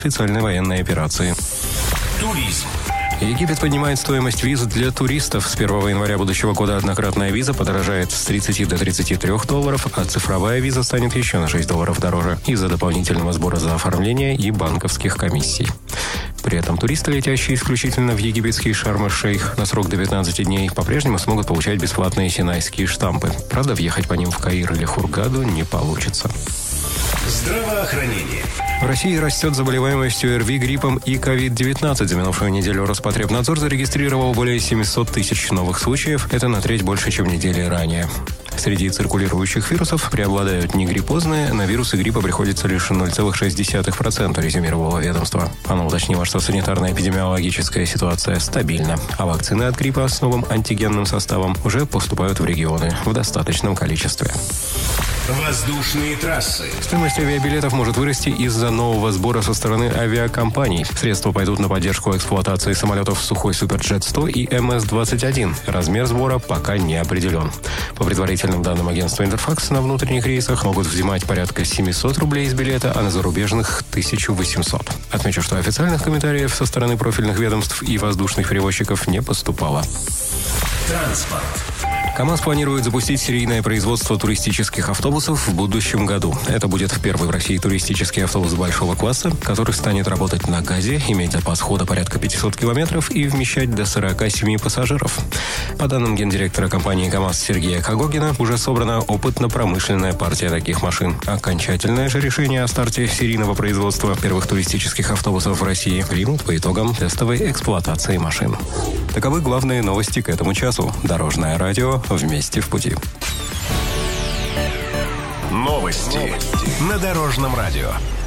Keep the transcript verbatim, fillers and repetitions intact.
специальной военной операции. Туризм. Египет поднимает стоимость виз для туристов. С первого января будущего года однократная виза подорожает с тридцати до тридцати трёх долларов, а цифровая виза станет еще на шесть долларов дороже из-за дополнительного сбора за оформление и банковских комиссий. При этом туристы, летящие исключительно в египетский Шарм-эль-Шейх на срок до пятнадцати дней, по-прежнему смогут получать бесплатные синайские штампы. Правда, въехать по ним в Каир или Хургаду не получится. Здравоохранение. В России растет заболеваемость ОРВИ, гриппом и ковид девятнадцать. За минувшую неделю Роспотребнадзор зарегистрировал более семьсот тысяч новых случаев. Это на треть больше, чем недели ранее. Среди циркулирующих вирусов преобладают негриппозные, на вирусы гриппа приходится лишь ноль целых шесть десятых процента, резюмировало ведомство. Оно уточнило, что санитарно-эпидемиологическая ситуация стабильна, а вакцины от гриппа с новым антигенным составом уже поступают в регионы в достаточном количестве. Воздушные трассы. Стоимость авиабилетов может вырасти из-за нового сбора со стороны авиакомпаний. Средства пойдут на поддержку эксплуатации самолетов Сухой Суперджет сто и эм эс двадцать один. Размер сбора пока не определен. По предварительным данным агентства Интерфакс, на внутренних рейсах могут взимать порядка семисот рублей с билета, а на зарубежных – тысячу восемьсот. Отмечу, что официальных комментариев со стороны профильных ведомств и воздушных перевозчиков не поступало. Транспорт. КАМАЗ планирует запустить серийное производство туристических автобусов в будущем году. Это будет первый в России туристический автобус большого класса, который станет работать на газе, иметь запас хода порядка пятисот километров и вмещать до сорока семи пассажиров. По данным гендиректора компании КАМАЗ Сергея Кагогина, уже собрана опытно-промышленная партия таких машин. Окончательное же решение о старте серийного производства первых туристических автобусов в России примут по итогам тестовой эксплуатации машин. Таковы главные новости к этому часу. Дорожное радио. Вместе в пути. Новости на Дорожном радио.